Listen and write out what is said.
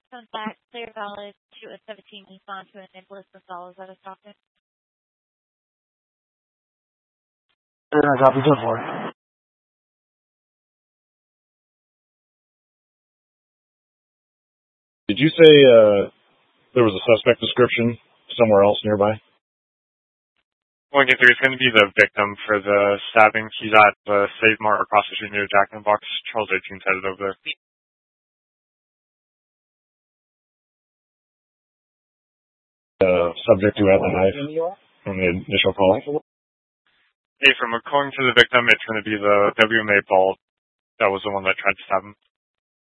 Comes back, clear valid to a 17 Nissan to a Nicholas Gonzalez at a Stockton. I copy 4. Did you say there was a suspect description somewhere else nearby? 1-3 is going to be the victim for the stabbing. He's at the Save Mart across the street near Jack in the Box. Charles 18's headed over there. Subject who had the knife from the initial call? Hey, from according to the victim, it's going to be the WMA Ball that was the one that tried to stab him.